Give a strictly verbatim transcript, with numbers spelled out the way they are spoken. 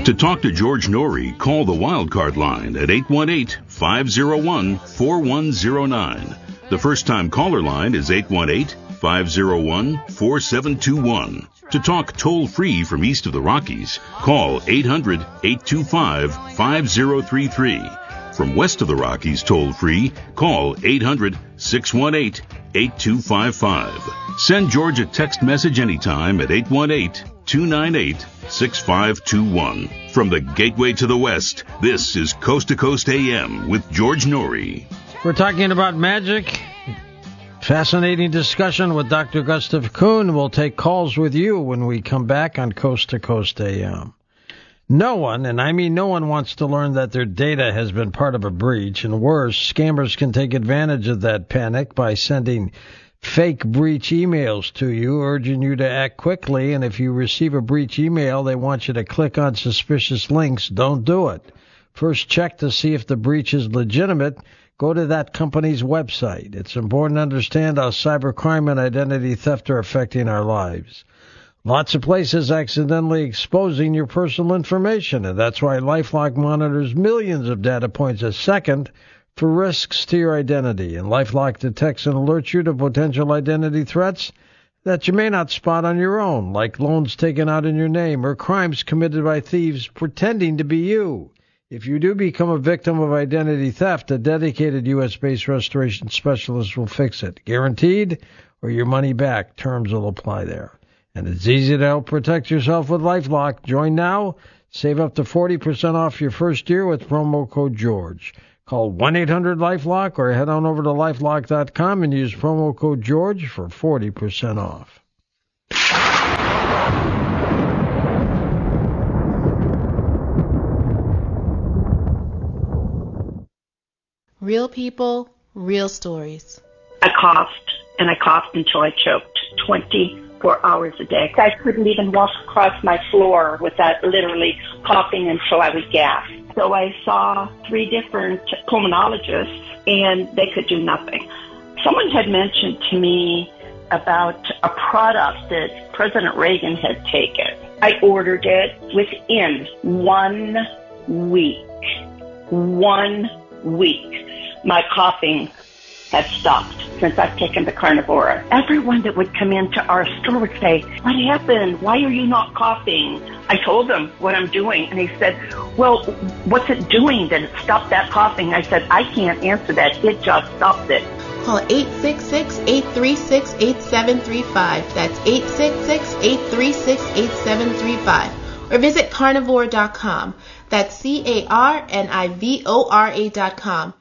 To talk to George Norrie, call the Wildcard line at eight one eight, five oh one, four one oh nine. The first-time caller line is eight one eight, five oh one, four seven two one. To talk toll-free from east of the Rockies, call eight hundred, eight two five, five oh three three. From west of the Rockies toll-free, call eight hundred, six one eight, eight two five five. Send George a text message anytime at eight one eight, two nine eight, six five two one. From the gateway to the west, this is Coast to Coast A M with George Norrie. We're talking about magic. Fascinating discussion with Doctor Gustav Kuhn. We'll take calls with you when we come back on Coast to Coast A M. No one, and I mean no one, wants to learn that their data has been part of a breach, and worse, scammers can take advantage of that panic by sending fake breach emails to you, urging you to act quickly, and if you receive a breach email, they want you to click on suspicious links. Don't do it. First, check to see if the breach is legitimate. Go to that company's website. It's important to understand how cybercrime and identity theft are affecting our lives. Lots of places accidentally exposing your personal information, and that's why LifeLock monitors millions of data points a second for risks to your identity. And LifeLock detects and alerts you to potential identity threats that you may not spot on your own, like loans taken out in your name or crimes committed by thieves pretending to be you. If you do become a victim of identity theft, a dedicated U S-based restoration specialist will fix it. Guaranteed, or your money back. Terms will apply there. And it's easy to help protect yourself with LifeLock. Join now. Save up to forty percent off your first year with promo code George. Call one eight hundred LifeLock or head on over to lifelock dot com and use promo code George for forty percent off. Real people, real stories. I coughed, and I coughed until I choked twenty-four hours a day. I couldn't even walk across my floor without literally coughing until I would gasp. So I saw three different pulmonologists, and they could do nothing. Someone had mentioned to me about a product that President Reagan had taken. I ordered it within one week. One week. My coughing had stopped since I've taken the Carnivora. Everyone that would come into our store would say, "What happened? Why are you not coughing?" I told them what I'm doing, and he said, "Well, what's it doing that it stopped that coughing?" I said, "I can't answer that. It just stopped it." Call eight six six, eight three six, eight seven three five. That's eight six six, eight three six, eight seven three five. Or visit carnivore dot com. That's C A R N I V O R A dot com.